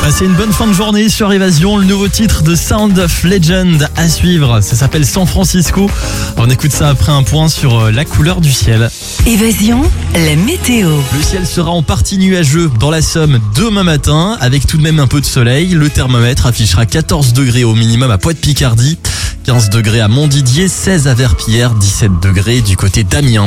Passez une bonne fin de journée sur Évasion. Le nouveau titre de Sound of Legend à suivre. Ça s'appelle San Francisco. On écoute ça après un point sur la couleur du ciel. Évasion, la météo. Le ciel sera en partie nuageux dans la Somme demain matin, avec tout de même un peu de soleil. Le thermomètre affichera 14 degrés au minimum à Poix-de-Picardie, 15 degrés à Montdidier, 16 à Verpillière, 17 degrés du côté d'Amiens.